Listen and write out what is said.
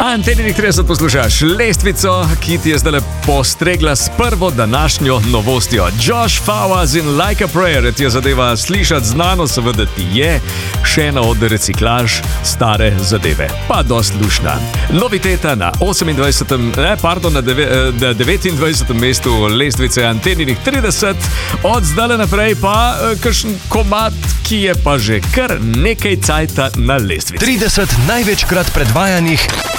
Na Anteni 30 poslušaš lestvico, ki ti je zdaj postregla s prvo današnjo novostjo. Josh Fawaz in Like a Prayer ti je zadeva slišati znano, seveda ti je še ena od reciklaž stare zadeve. Pa dost lušna. Noviteta na 29. mestu lestvice Anteninih 30, od zdaj naprej pa kakšen komad, ki je pa že kar nekaj cajta na lestvici. 30 največkrat predvajanih